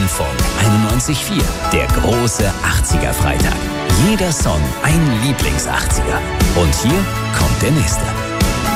Deutschlandfunk 91.4. Der große 80er-Freitag. Jeder Song ein Lieblings-80er. Und hier kommt der nächste.